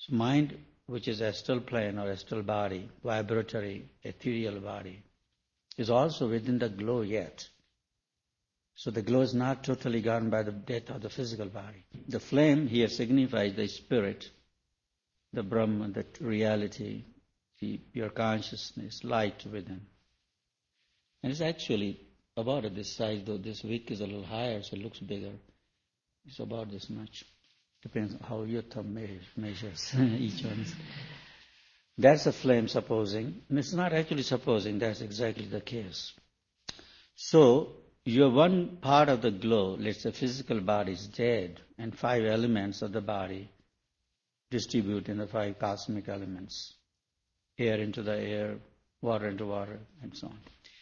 So mind, which is astral plane or astral body, vibratory, ethereal body, is also within the glow yet. So the glow is not totally gone by the death of the physical body. The flame here signifies the spirit, the Brahman, the reality, your consciousness, light within. And it's actually about this size, though this wick is a little higher, so it looks bigger. It's about this much. Depends on how your thumb measures each one. That's a flame, supposing. And it's not actually supposing, that's exactly the case. So, your one part of the glow, let's say physical body, is dead, and 5 elements of the body distribute in the 5 cosmic elements. Air into the air, water into water, and so on.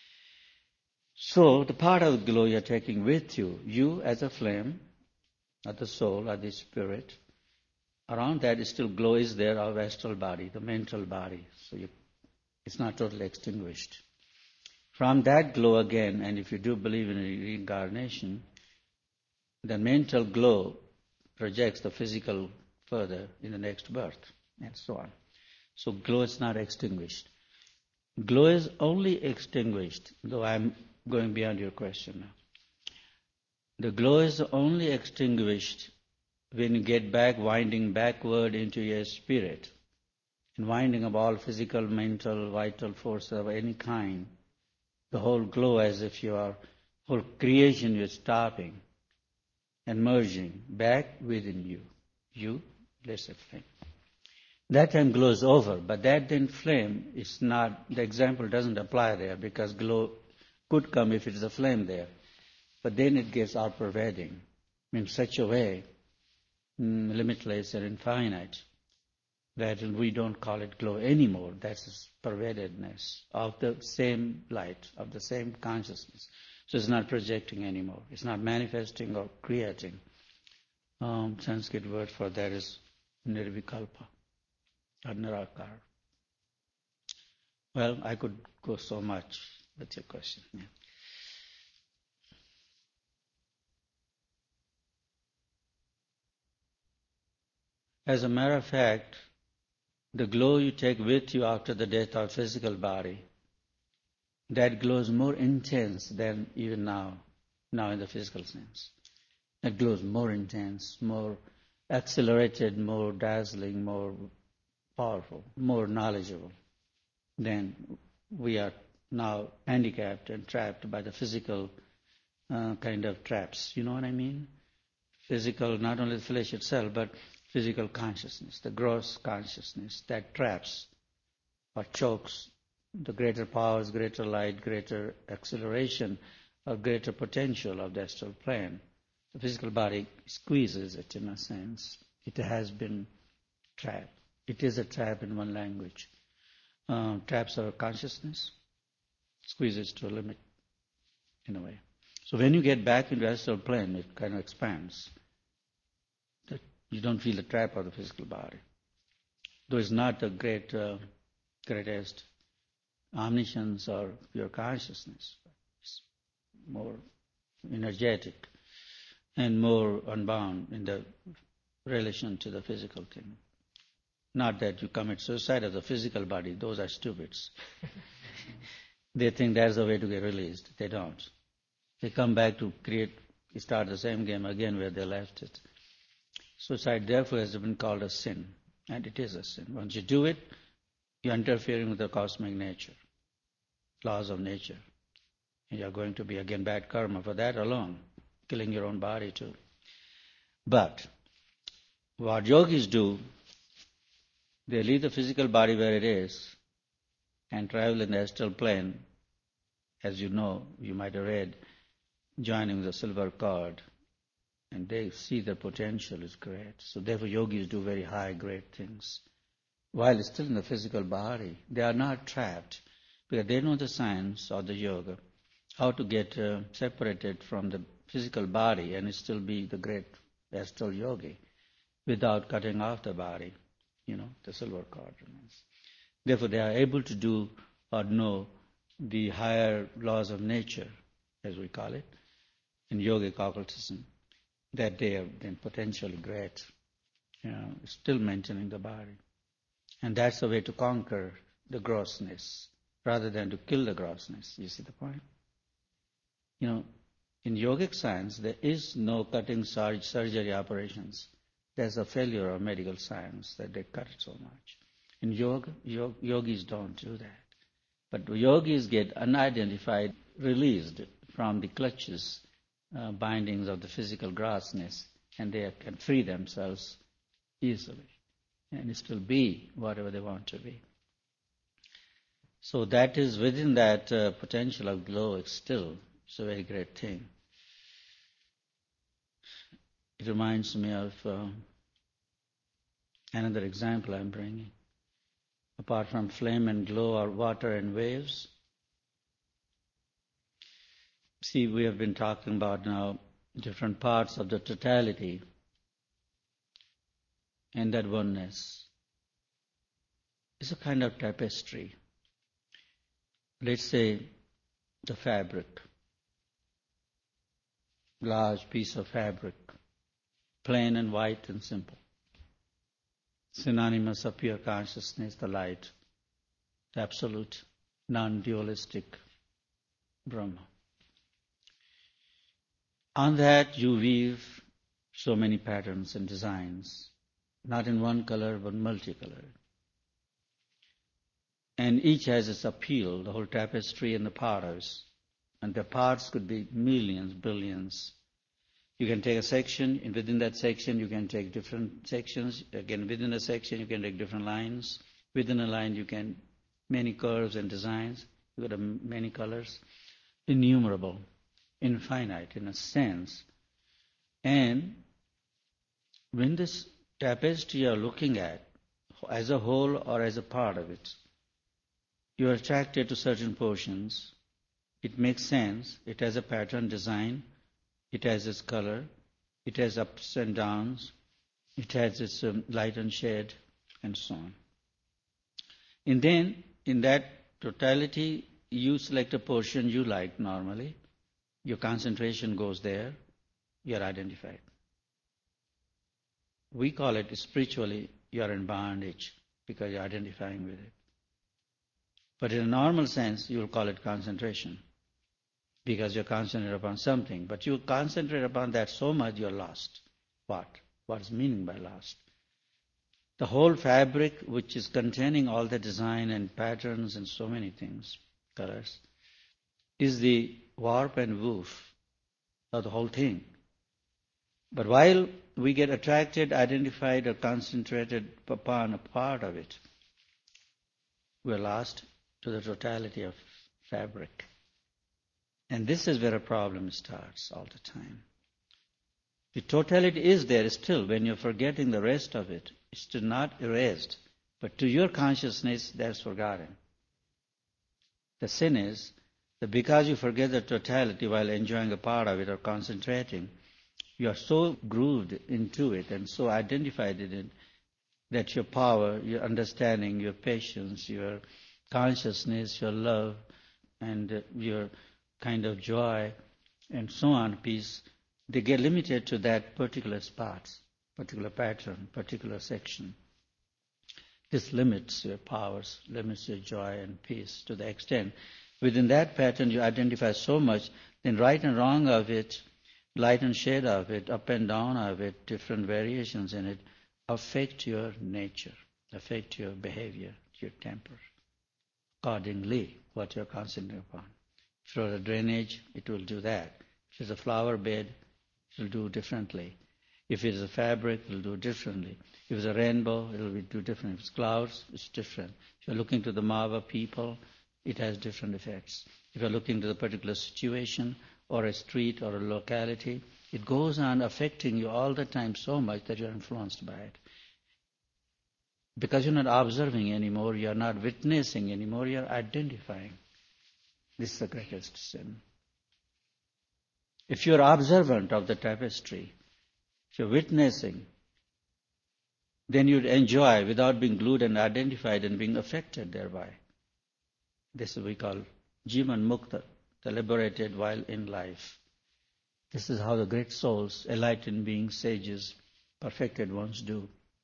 So, the part of the glow you're taking with you, you as a flame, or the soul, or the spirit, around that still glow is there, our astral body, the mental body. So it's not totally extinguished. From that glow again, and if you do believe in reincarnation, the mental glow projects the physical further in the next birth, and so on. So glow is not extinguished. Glow is only extinguished, though I'm going beyond your question now. The glow is only extinguished when you get back, winding backward into your spirit, and winding up all physical, mental, vital force of any kind. The whole glow, as if your whole creation is stopping and merging back within you. You, lesser flame. That time glow is over, but that then flame is not, the example doesn't apply there because glow could come if it's a flame there. But then it gets all-pervading in such a way, limitless and infinite, that we don't call it glow anymore. That's pervadedness of the same light, of the same consciousness. So it's not projecting anymore. It's not manifesting or creating. Sanskrit word for that is nirvikalpa, or nirakar. Well, I could go so much. That's your question. Yeah. As a matter of fact, the glow you take with you after the death of physical body, that glow is more intense than even now in the physical sense. That glow is more intense, more accelerated, more dazzling, more powerful, more knowledgeable than we are now handicapped and trapped by the physical kind of traps. You know what I mean? Physical, not only the flesh itself, but physical consciousness, the gross consciousness that traps or chokes the greater powers, greater light, greater acceleration, or greater potential of the astral plane. The physical body squeezes it in a sense. It has been trapped. It is a trap in one language. Traps our consciousness, squeezes to a limit in a way. So when you get back into the astral plane, it kind of expands. You don't feel the trap of the physical body. Though it's not the greatest omniscience or pure consciousness. It's more energetic and more unbound in the relation to the physical thing. Not that you commit suicide of the physical body. Those are stupids. They think that's the way to get released. They don't. They come back to start the same game again where they left it. Suicide, therefore, has been called a sin, and it is a sin. Once you do it, you're interfering with the cosmic nature, laws of nature. And you're going to be, again, bad karma for that alone, killing your own body too. But what yogis do, they leave the physical body where it is and travel in the astral plane, as you know, you might have read, joining the silver cord. And they see the potential is great. So therefore yogis do very high, great things. While still in the physical body, they are not trapped because they know the science or the yoga, how to get separated from the physical body and still be the great astral yogi without cutting off the body. The silver cord remains. Therefore they are able to do or know the higher laws of nature, as we call it, in yogic occultism. That they are then potentially great still maintaining the body. And that's the way to conquer the grossness, rather than to kill the grossness. You see the point? In yogic science, there is no cutting surgery operations. There's a failure of medical science that they cut so much. In yoga, yogis don't do that. But yogis get unidentified, released from the clutches, bindings of the physical grossness, and they can free themselves easily and still be whatever they want to be. So that is within that potential of glow. It's a very great thing. It reminds me of another example I'm bringing. Apart from flame and glow or water and waves, see, we have been talking about now different parts of the totality and that oneness. It's a kind of tapestry. Let's say the fabric, large piece of fabric, plain and white and simple, synonymous of pure consciousness, the light, the absolute, non-dualistic Brahma. On that you weave so many patterns and designs, not in one color but multicolored. And each has its appeal, the whole tapestry and the parts. And the parts could be millions, billions. You can take a section, and within that section you can take different sections. Again, within a section you can take different lines. Within a line you can, many curves and designs. You got many colors. Innumerable, infinite in a sense. And when this tapestry you are looking at, as a whole or as a part of it, you are attracted to certain portions. It makes sense. It has a pattern, design. It has its color. It has ups and downs. It has its light and shade, and so on. And then, in that totality, you select a portion you like normally. Your concentration goes there. You are identified. We call it spiritually, you are in bondage because you are identifying with it. But in a normal sense, you will call it concentration because you're concentrated upon something. But you concentrate upon that so much, you're lost. What? What is meaning by lost? The whole fabric, which is containing all the design and patterns and so many things, colors, is the warp and woof of the whole thing. But while we get attracted, identified, or concentrated upon a part of it, we're lost to the totality of fabric. And this is where a problem starts all the time. The totality is there still. When you're forgetting the rest of it, it's still not erased. But to your consciousness, that's forgotten. The sin is that because you forget the totality while enjoying a part of it or concentrating, you are so grooved into it and so identified in it that your power, your understanding, your patience, your consciousness, your love, and your kind of joy, and so on, peace, they get limited to that particular spot, particular pattern, particular section. This limits your powers, limits your joy and peace to the extent. Within that pattern you identify so much, then right and wrong of it, light and shade of it, up and down of it, different variations in it, affect your nature, affect your behavior, your temper. Accordingly, what you're concentrating upon. If you're a drainage, it will do that. If it's a flower bed, it will do differently. If it's a fabric, it will do differently. If it's a rainbow, it will do different. If it's clouds, it's different. If you're looking to the Mava people, it has different effects. If you're looking to the particular situation or a street or a locality, it goes on affecting you all the time so much that you're influenced by it. Because you're not observing anymore, you're not witnessing anymore, you're identifying. This is the greatest sin. If you're observant of the tapestry, if you're witnessing, then you'd enjoy without being glued and identified and being affected thereby. This is what we call Jivan Mukta, the liberated while in life. This is how the great souls, enlightened beings, sages, perfected ones do.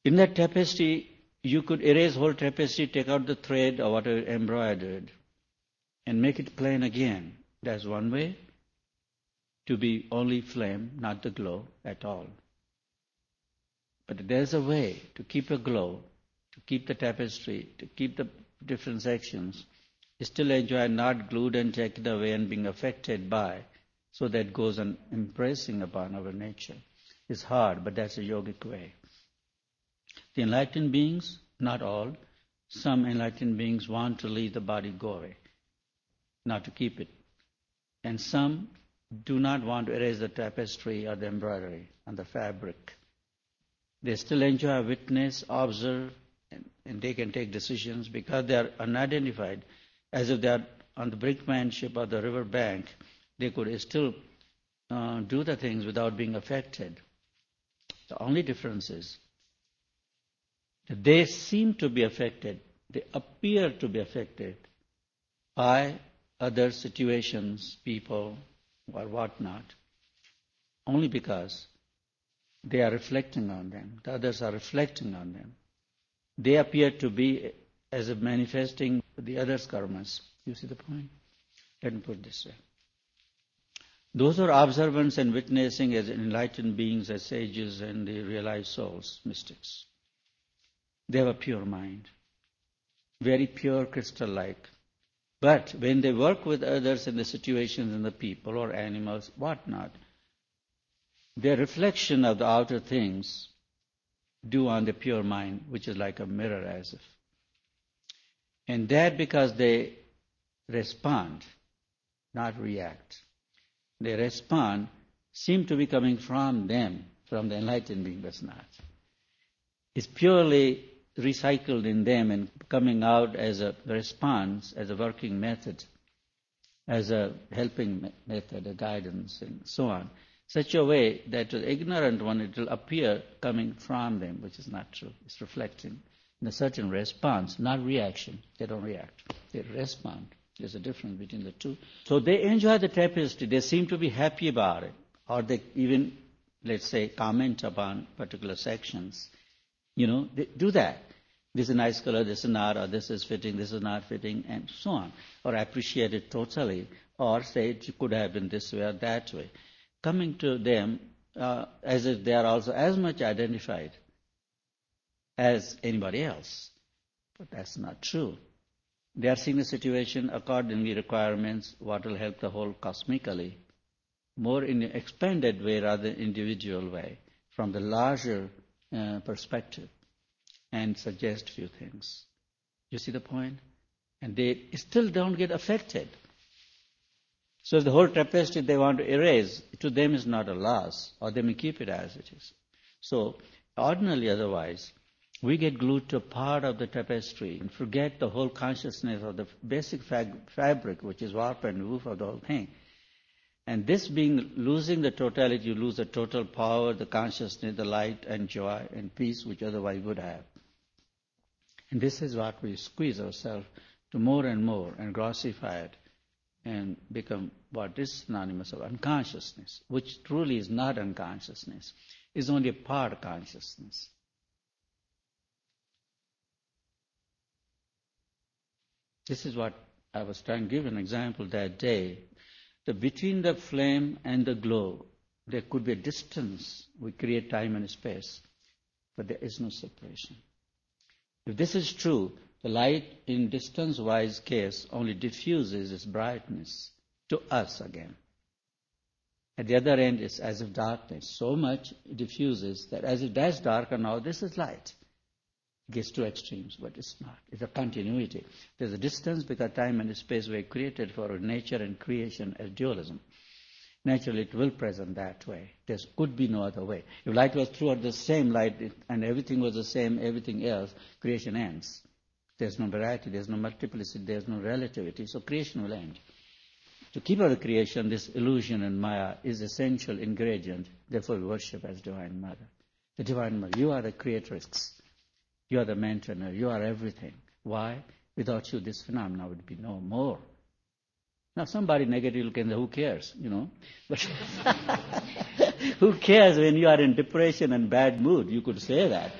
In that tapestry, you could erase whole tapestry, take out the thread or whatever embroidered, and make it plain again. That's one way to be only flame, not the glow at all. But there's a way to keep a glow, to keep the tapestry, to keep the different sections, still enjoy not glued and taken away and being affected by, so that goes on impressing upon our nature. It's hard, but that's a yogic way. The enlightened beings, not all, some enlightened beings want to leave the body go away, not to keep it. And some do not want to erase the tapestry or the embroidery on the fabric. They still enjoy, witness, observe, and they can take decisions because they are unidentified. As if they are on the brinkmanship of the river bank, they could still do the things without being affected. The only difference is that they seem to be affected, they appear to be affected by other situations, people, or whatnot, only because they are reflecting on them. The others are reflecting on them. They appear to be as if manifesting the others' karmas. You see the point? Let me put it this way. Those who are observants and witnessing as enlightened beings, as sages and the realized souls, mystics, they have a pure mind, very pure, crystal-like. But when they work with others in the situations and the people or animals, whatnot, their reflection of the outer things do on the pure mind, which is like a mirror as if. And that because they respond, not react. They respond, seem to be coming from them, from the enlightened being, but not. It's purely recycled in them and coming out as a response, as a working method, as a helping method, a guidance, and so on. Such a way that to the ignorant one it will appear coming from them, which is not true. It's reflecting in a certain response, not reaction. They don't react. They respond. There's a difference between the two. So they enjoy the tapestry. They seem to be happy about it. Or they even, let's say, comment upon particular sections. They do that. This is a nice color, this is not, or this is fitting, this is not fitting, and so on. Or appreciate it totally, or say it could have been this way or that way. Coming to them as if they are also as much identified as anybody else. But that's not true. They are seeing the situation accordingly, requirements, what will help the whole cosmically, more in an expanded way rather than individual way, from the larger perspective, and suggest few things. You see the point? And they still don't get affected. So if the whole tapestry they want to erase, to them is not a loss, or they may keep it as it is. So ordinarily otherwise, we get glued to a part of the tapestry and forget the whole consciousness of the basic fabric, which is warp and woof of the whole thing. And this being losing the totality, you lose the total power, the consciousness, the light and joy and peace which otherwise would have. And this is what we squeeze ourselves to more and grossify it and become what is synonymous of unconsciousness, which truly is not unconsciousness, is only a part of consciousness. This is what I was trying to give an example that day. That between the flame and the glow, there could be a distance. We create time and space, but there is no separation. If this is true, the light in distance-wise case only diffuses its brightness to us again. At the other end, it's as if darkness. So much diffuses that as if that's darker now, this is light. It gets two extremes, but it's not. It's a continuity. There's a distance because time and space were created for nature and creation as dualism. Naturally, it will present that way. There could be no other way. If light was throughout the same light and everything was the same, everything else, creation ends. There's no variety, there's no multiplicity, there's no relativity, so creation will end. To keep out the creation, this illusion and Maya is essential ingredient. Therefore, we worship as Divine Mother. The Divine Mother, you are the creatrix. You are the maintainer. You are everything. Why? Without you, this phenomena would be no more. Now, somebody negative can say, who cares, But who cares when you are in depression and bad mood? You could say that.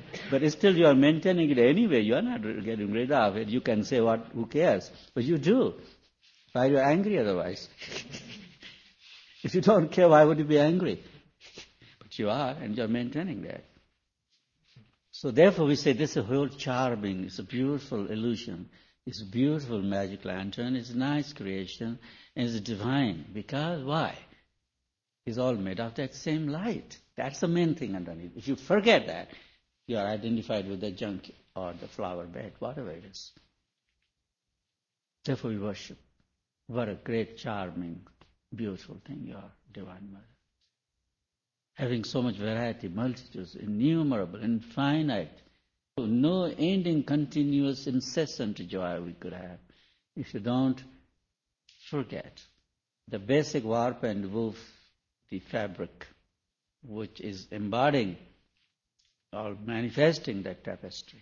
But still you are maintaining it anyway. You are not getting rid of it. You can say who cares? But you do. Why are you angry otherwise? If you don't care, why would you be angry? But you are, and you are maintaining that. So therefore we say this is a whole charming, it's a beautiful illusion. It's a beautiful magic lantern. It's a nice creation. And it's divine. Because why? It's all made of that same light. That's the main thing underneath. If you forget that, you are identified with the junk or the flower bed, whatever it is. Therefore we worship. What a great, charming, beautiful thing you are, Divine Mother. Having so much variety, multitudes, innumerable, infinite, no ending, continuous, incessant joy we could have if you don't forget the basic warp and woof, the fabric, which is embodying or manifesting that tapestry.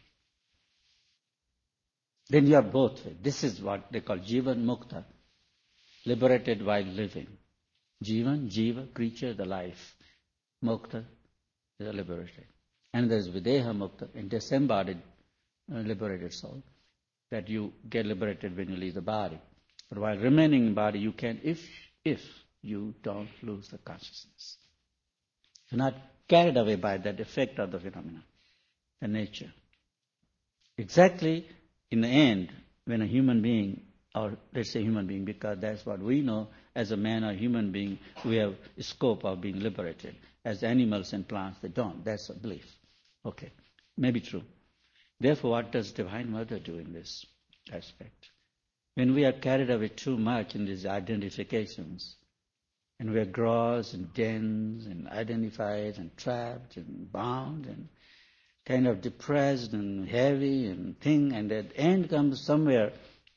Then you are both. This is what they call Jivan Mukta, liberated while living. Jivan, Jiva, creature, the life. Mukta is liberated. And there is Videha Mukta, a disembodied, liberated soul, that you get liberated when you leave the body. But while remaining in body, you can, if you don't lose the consciousness. You're not carried away by that effect of the phenomena, the nature. Exactly in the end, when a human being, or let's say human being, because that's what we know as a man or human being, we have a scope of being liberated. As animals and plants, they don't. That's a belief. Okay, maybe true. Therefore, what does Divine Mother do in this aspect? When we are carried away too much in these identifications, and we are gross and dense and identified and trapped and bound and kind of depressed and heavy and thing, and at the end comes somewhere,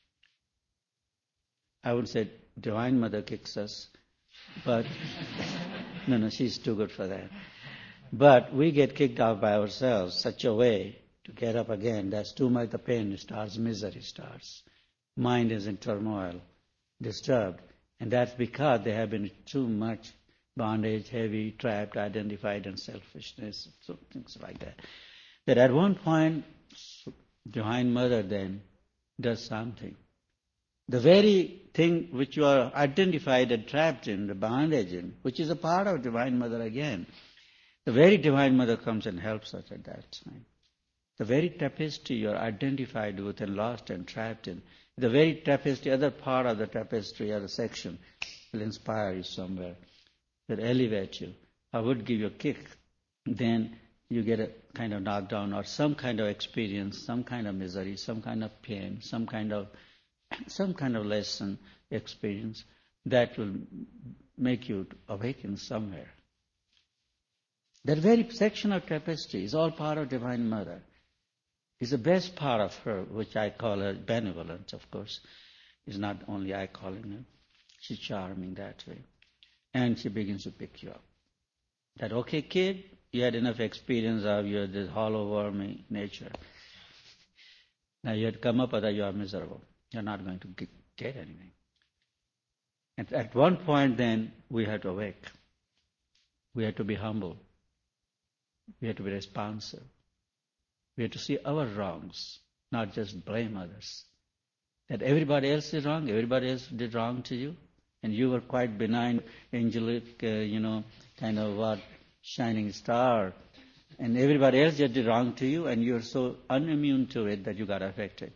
I would say Divine Mother kicks us, but no, she's too good for that. But we get kicked out by ourselves such a way to get up again. That's too much, the pain starts, misery starts. Mind is in turmoil, disturbed. And that's because they have been too much bondage, heavy, trapped, identified, and selfishness, so things like that. That at one point, Divine Mother then does something. The very thing which you are identified and trapped in, the bondage in, which is a part of Divine Mother again, the very Divine Mother comes and helps us at that time. The very tapestry you are identified with and lost and trapped in, the very tapestry, other part of the tapestry or the section will inspire you somewhere, will elevate you, or would give you a kick. Then you get a kind of knockdown or some kind of experience, some kind of misery, some kind of pain, some kind of lesson, experience that will make you awaken somewhere. That very section of tapestry is all part of Divine Mother. It's the best part of her, which I call her benevolent, of course. It's not only I calling her. She's charming that way. And she begins to pick you up. That, okay, kid, you had enough experience of your this hollow, wormy nature. Now you had come up with that you are miserable. You're not going to get anything. And at one point then, we had to awake. We had to be humble. We had to be responsive. We had to see our wrongs, not just blame others. That everybody else is wrong, everybody else did wrong to you, and you were quite benign, angelic, kind of what, shining star, and everybody else just did wrong to you, and you're so unimmune to it that you got affected.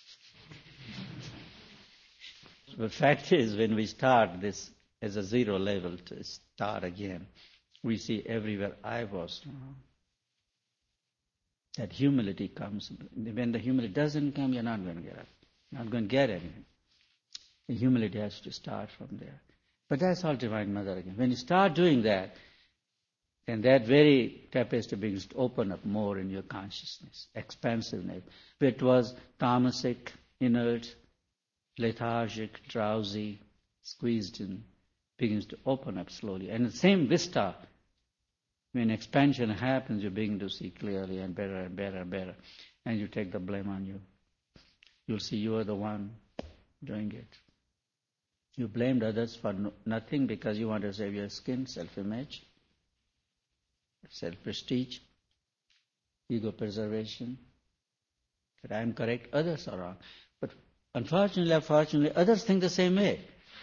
The fact is, when we start this as a zero level to start again, we see everywhere I was wrong. That humility comes. When the humility doesn't come, you're not going to get up. You're not going to get anything. The humility has to start from there. But that's all Divine Mother again. When you start doing that, then that very tapestry begins to open up more in your consciousness, expansiveness. Where it was tamasic, inert, lethargic, drowsy, squeezed in, begins to open up slowly. And the same vista, when expansion happens, you begin to see clearly and better and better and better. And you take the blame on you. You'll see you are the one doing it. You blamed others for nothing because you want to save your skin, self-image, self-prestige. ego preservation, that I am correct, others are wrong. But unfortunately, others think the same way.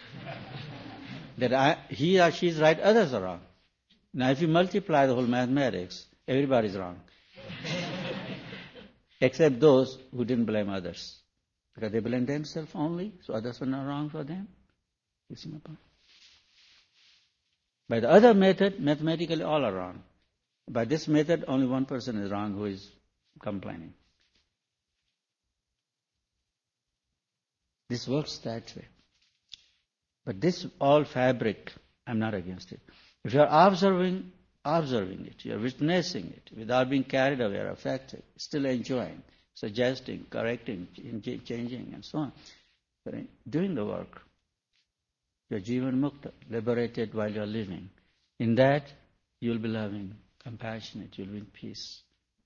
That he or she is right, others are wrong. Now if you multiply the whole mathematics, everybody is wrong. Except those who didn't blame others. Because they blame themselves only, so others were not wrong for them. You see my point? By the other method, mathematically all are wrong. By this method, only one person is wrong who is complaining. This works that way. But this all fabric, I'm not against it. If you are observing it, you are witnessing it, without being carried away or affected, still enjoying, suggesting, correcting, changing, and so on. But doing the work, you are Jivan Mukta, liberated while you are living. In that, you will be loving, compassionate, you will be in peace.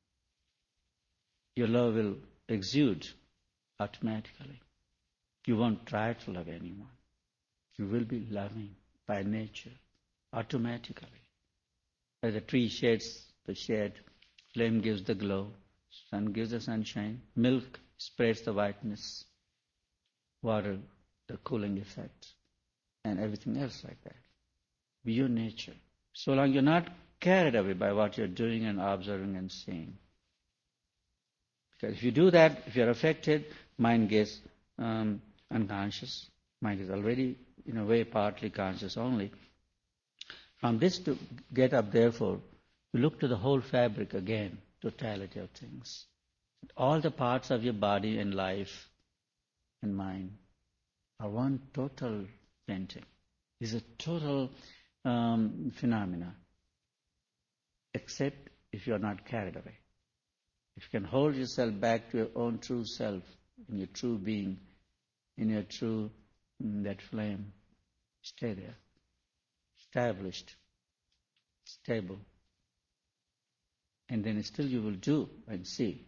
Your love will exude automatically. You won't try to love anyone. You will be loving by nature, automatically. As a tree shades the shade, flame gives the glow, sun gives the sunshine, milk spreads the whiteness, water the cooling effect, and everything else like that. Be your nature. So long you're not carried away by what you're doing and observing and seeing. Because if you do that, if you're affected, mind gets unconscious. Mind is already, in a way, partly conscious only. From this to get up, therefore, you look to the whole fabric again, totality of things. All the parts of your body and life and mind are one total painting. It's a total phenomena, except if you are not carried away. If you can hold yourself back to your own true self, in your true being, in your true, that flame, stay there. Established, stable. And then still you will do and see.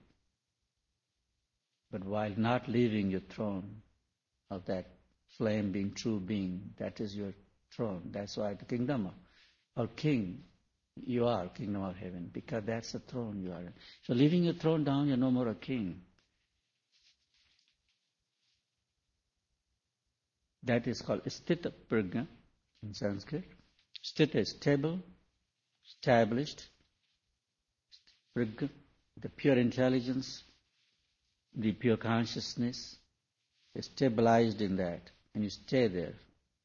But while not leaving your throne of that flame being true being, that is your throne. That's why the kingdom or king, you are kingdom of heaven, because that's the throne you are in. So leaving your throne down, you're no more a king. That is called Sthita Prajna in Sanskrit. Sthita is stable, established. Prajna, the pure intelligence, the pure consciousness, is stabilized in that, and you stay there.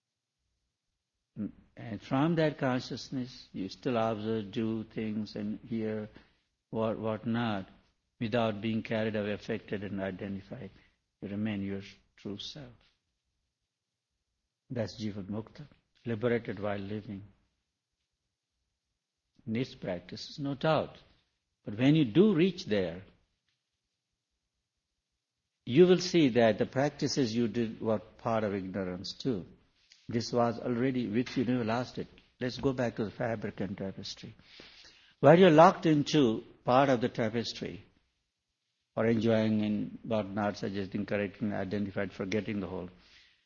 And from that consciousness, you still observe, do things, and hear what not, without being carried away, affected, and identified. You remain your true self. That's Jivan Mukta, liberated while living. Needs practices, no doubt. But when you do reach there, you will see that the practices you did were part of ignorance too. This was already with you, never lost it. Let's go back to the fabric and tapestry. While you're locked into part of the tapestry, or enjoying and not suggesting, correcting, identified, forgetting the whole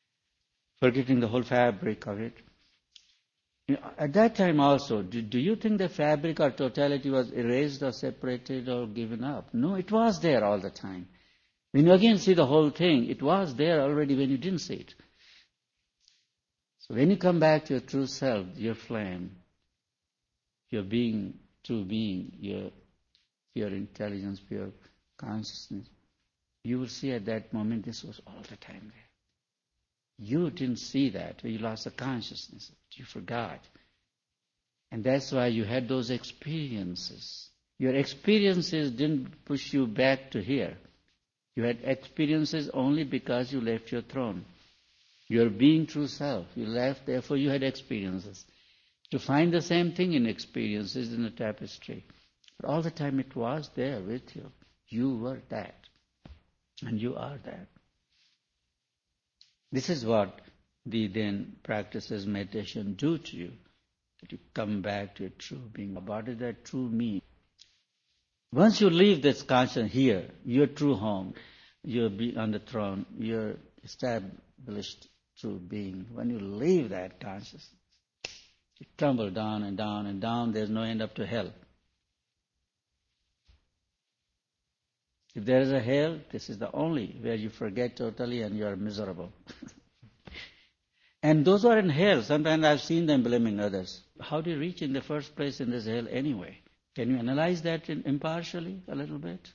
fabric of it. At that time also, do you think the fabric or totality was erased or separated or given up? No, it was there all the time. When you again see the whole thing, it was there already when you didn't see it. So when you come back to your true self, your flame, your being, true being, your pure intelligence, pure consciousness, you will see at that moment this was all the time there. You didn't see that. You lost the consciousness. You forgot. And that's why you had those experiences. Your experiences didn't push you back to here. You had experiences only because you left your throne. Your being true self. You left, therefore you had experiences. To find the same thing in experiences in the tapestry. But all the time it was there with you. You were that. And you are that. This is what the then practices meditation do to you. That you come back to your true being. What is that true me? Once you leave this consciousness here, your true home, you're on the throne, your established true being. When you leave that consciousness, you tumble down and down and down. There's no end up to hell. If there is a hell, this is the only where you forget totally and you are miserable. And those who are in hell, sometimes I've seen them blaming others. How do you reach in the first place in this hell anyway? Can you analyze that impartially a little bit?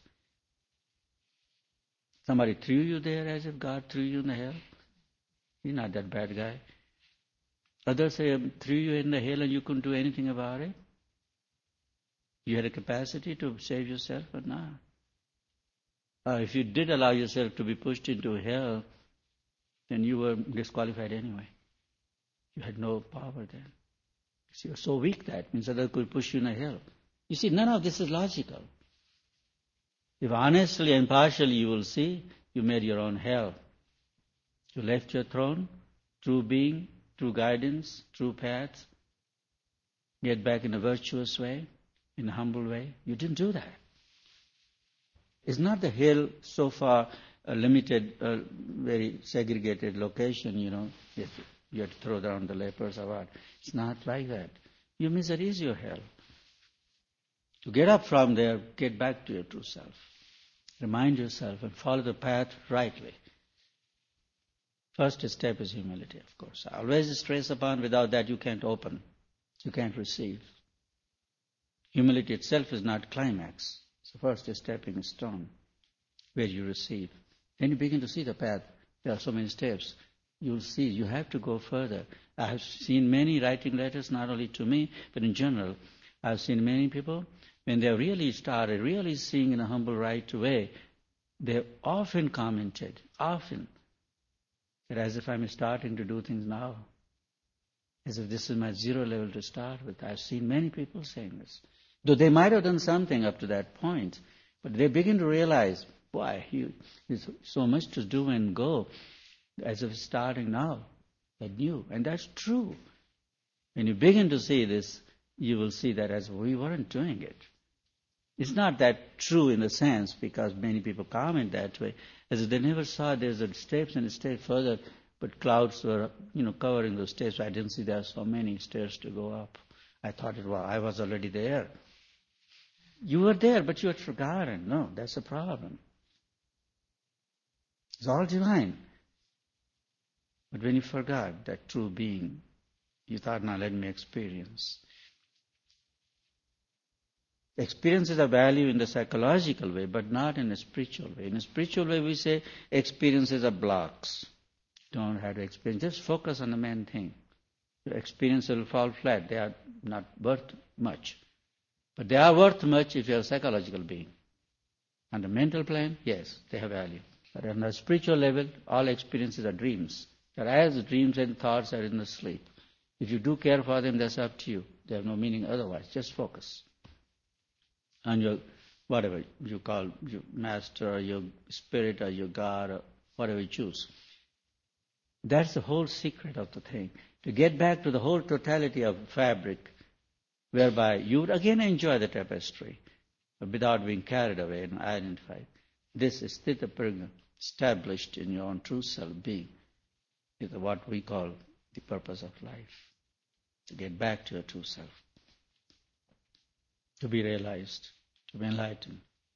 Somebody threw you there as if God threw you in the hell. He's not that bad guy. Others say, threw you in the hell and you couldn't do anything about it. You had a capacity to save yourself or not. If you did allow yourself to be pushed into hell, then you were disqualified anyway. You had no power then. You were so weak that means others could push you in a hell. You see, none of this is logical. If honestly and partially you will see, you made your own hell. You left your throne, true being, true guidance, true path, get back in a virtuous way, in a humble way. You didn't do that. It's not the hell so far a limited, very segregated location, you have to throw down the lepers or what. It's not like that. Your misery is your hell. To get up from there, get back to your true self. Remind yourself and follow the path rightly. First step is humility, of course. Always stress upon, without that you can't open. You can't receive. Humility itself is not climax. It's the first stepping stone where you receive. Then you begin to see the path. There are so many steps. You'll see, you have to go further. I have seen many writing letters, not only to me, but in general. I've seen many people, when they really started, really seeing in a humble, right way, they often commented, that as if I'm starting to do things now, as if this is my zero level to start with. I've seen many people saying this. Though they might have done something up to that point, but they begin to realize, boy, there's so much to do and go, as if starting now, anew. And that's true. When you begin to see this, you will see that as we weren't doing it. It's not that true in the sense, because many people comment that way, as if they never saw there's a steps and a step further, but clouds were, covering those steps. I didn't see there are so many stairs to go up. I thought I was already there. You were there, but you had forgotten. No, that's the problem. It's all divine. But when you forgot that true being, you thought, now let me experience. Experiences are value in the psychological way, but not in a spiritual way. In a spiritual way, we say experiences are blocks. You don't have to experience. Just focus on the main thing. Your experience will fall flat. They are not worth much. But they are worth much if you are a psychological being. On the mental plane, yes, they have value. But on the spiritual level, all experiences are dreams. They're as dreams and thoughts are in the sleep. If you do care for them, that's up to you. They have no meaning otherwise. Just focus on your, whatever you call your master or your spirit or your God or whatever you choose. That's the whole secret of the thing. To get back to the whole totality of fabric, whereby you would again enjoy the tapestry, but without being carried away and identified. This is Sthita Prajna, established in your own true self being, is what we call the purpose of life. To get back to your true self. To be realized, to be enlightened.